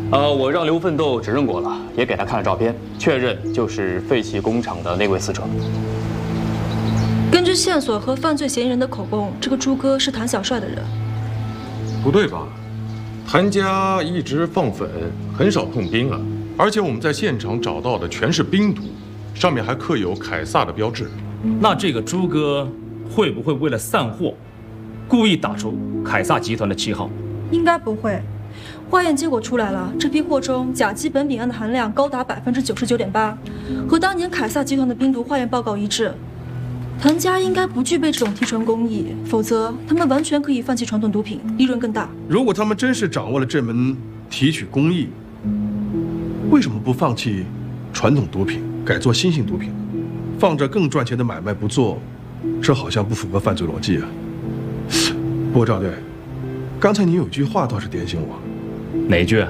我让刘奋斗指认过了，也给他看了照片，确认就是废弃工厂的那位死者。 根据线索和犯罪嫌疑人的口供，这个朱哥是谭小帅的人。 不对吧？谭家一直放粉，很少碰冰啊。而且我们在现场找到的全是冰毒，上面还刻有凯撒的标志。 那这个朱哥会不会为了散货，故意打出凯撒集团的旗号？ 应该不会。化验结果出来了，这批货中甲基苯丙胺的含量高达99.8%，和当年凯撒集团的冰毒化验报告一致。谭家应该不具备这种提纯工艺，否则他们完全可以放弃传统毒品，利润更大。 如果他们真是掌握了这门提取工艺，为什么不放弃传统毒品，改做新型毒品？放着更赚钱的买卖不做，这好像不符合犯罪逻辑啊。不过赵队，刚才你有句话倒是点醒我。 哪句？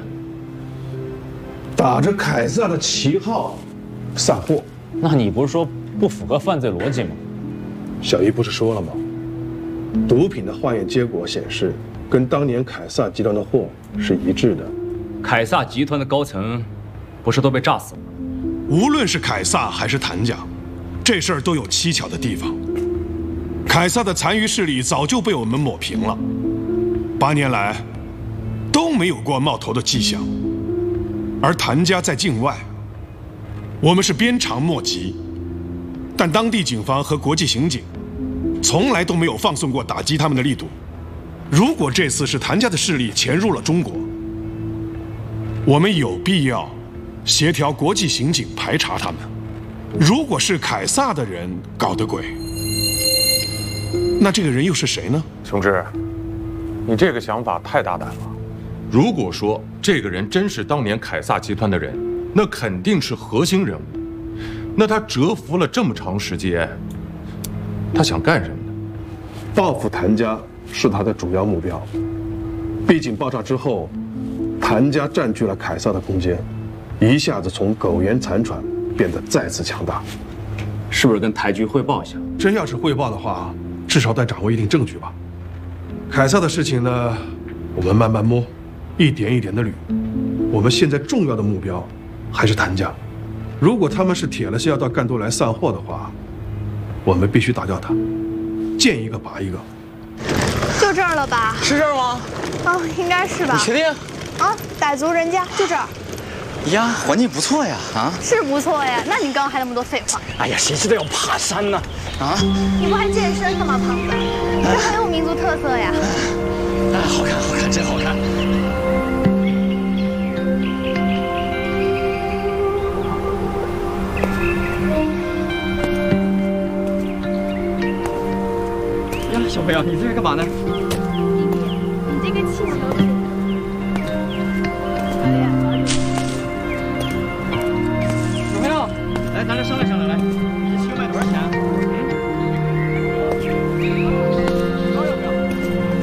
打着凯撒的旗号散货。 那你不是说不符合犯罪逻辑吗？ 小姨不是说了吗？毒品的化验结果显示，跟当年凯撒集团的货是一致的。 凯撒集团的高层不是都被炸死了吗？ 无论是凯撒还是谭家，这事儿都有蹊跷的地方。凯撒的残余势力早就被我们抹平了，8年来都没有过冒头的迹象，而谭家在境外，我们是鞭长莫及。但当地警方和国际刑警从来都没有放松过打击他们的力度。如果这次是谭家的势力潜入了中国，我们有必要协调国际刑警排查他们。如果是凯撒的人搞的鬼，那这个人又是谁呢？ 熊志，你这个想法太大胆了。如果说这个人真是当年凯撒集团的人，那肯定是核心人物。那他蛰伏了这么长时间，他想干什么呢？ 报复谭家是他的主要目标。毕竟爆炸之后，谭家占据了凯撒的空间，一下子从苟延残喘变得再次强大。 是不是跟台局汇报一下？ 真要是汇报的话，至少得掌握一定证据吧。凯撒的事情呢，我们慢慢摸，一点一点的捋。我们现在重要的目标还是谭家。如果他们是铁了心要到赣州来散货的话，我们必须打掉他，见一个拔一个。 就这儿了吧？ 是这儿吗？ 哦，应该是吧。 你确定？ 啊，傣族人家就这儿。 呀，环境不错呀，啊， 是不错呀。那你刚刚还那么多废话？ 哎呀，谁知道要爬山呢？啊， 你不还健身呢吗，胖子？这很有民族特色呀。 哎，好看，好看，真好看。小朋友，你这是干嘛呢？ 你这个气球。 小朋友，来，咱这商量商量，来，你这气球卖多少钱？